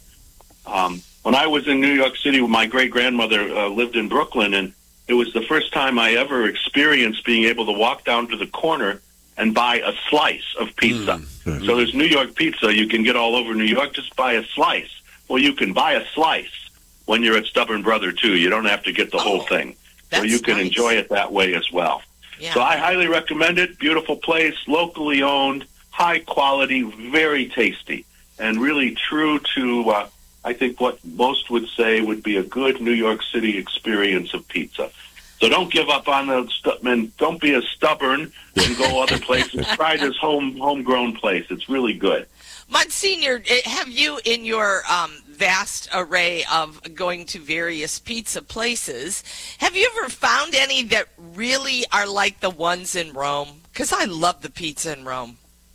When I was in New York City, my great-grandmother lived in Brooklyn, and it was the first time I ever experienced being able to walk down to the corner and buy a slice of pizza. So there's New York pizza you can get all over New York. Just buy a slice. Well, you can buy a slice when you're at Stubborn Brother, too. You don't have to get the whole thing. So you can enjoy it that way as well. Yeah. So I highly recommend it. Beautiful place, locally owned, high quality, very tasty, and really true to, I think, what most would say would be a good New York City experience of pizza. So don't give up on and don't be as stubborn and go other places. Try this homegrown place. It's really good. Monsignor, have you, in your vast array of going to various pizza places, have you ever found any that really are like the ones in Rome? Because I love the pizza in Rome.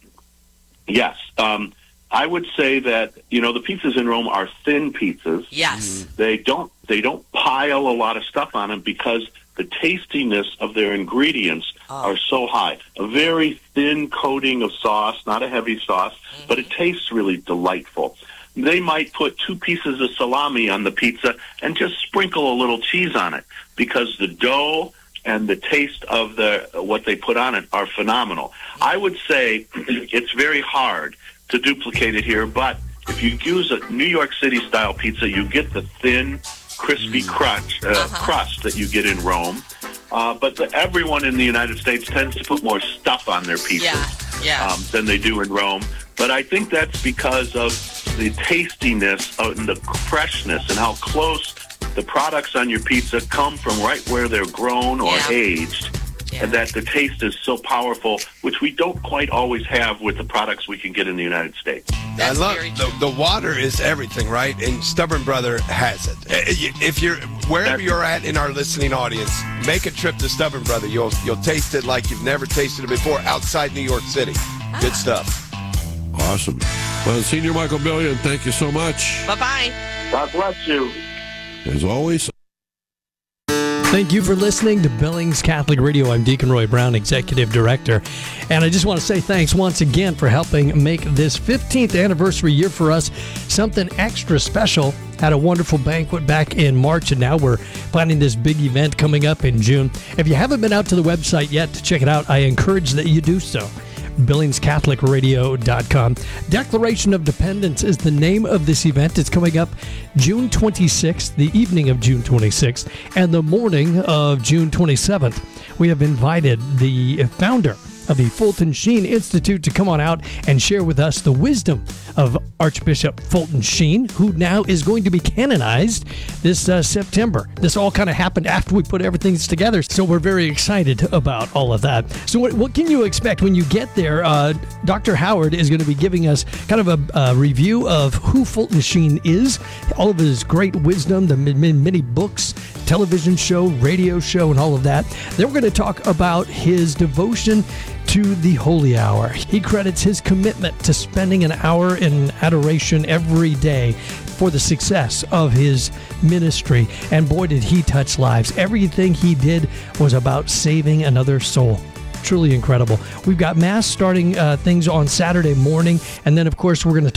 Yes. I would say that, the pizzas in Rome are thin pizzas. Yes. They don't pile a lot of stuff on them because the tastiness of their ingredients are so high. A very thin coating of sauce, not a heavy sauce, but it tastes really delightful. They might put 2 pieces of salami on the pizza and just sprinkle a little cheese on it because the dough and the taste of what they put on it are phenomenal. I would say it's very hard to duplicate it here, but if you use a New York City-style pizza, you get the thin, crispy crust that you get in Rome. But everyone in the United States tends to put more stuff on their pizzas than they do in Rome. But I think that's because of the tastiness and the freshness and how close the products on your pizza come from right where they're grown or aged. And that the taste is so powerful, which we don't quite always have with the products we can get in the United States. I love the water is everything, right? And Stubborn Brother has it. If you're wherever you're at in our listening audience, make a trip to Stubborn Brother. You'll taste it like you've never tasted it before outside New York City. Good stuff. Awesome. Well, Senior Michael Billion, thank you so much. Bye-bye. God bless you. As always. Thank you for listening to Billings Catholic Radio. I'm Deacon Roy Brown, Executive Director. And I just want to say thanks once again for helping make this 15th anniversary year for us something extra special. Had a wonderful banquet back in March, and now we're planning this big event coming up in June. If you haven't been out to the website yet to check it out, I encourage that you do so. BillingsCatholicRadio.com. Declaration of Dependence is the name of this event. It's coming up June 26th, the evening of June 26th, and the morning of June 27th. We have invited the founder of the Fulton Sheen Institute to come on out and share with us the wisdom of Archbishop Fulton Sheen, who now is going to be canonized this September. This all kind of happened after we put everything together, so we're very excited about all of that. So what can you expect when you get there? Dr. Howard is going to be giving us kind of a review of who Fulton Sheen is, all of his great wisdom, the many books, television show, radio show, and all of that. Then we're going to talk about his devotion to the Holy Hour. He credits his commitment to spending an hour in adoration every day for the success of his ministry. And boy, did he touch lives. Everything he did was about saving another soul. Truly incredible. We've got Mass starting things on Saturday morning. And then, of course, we're going to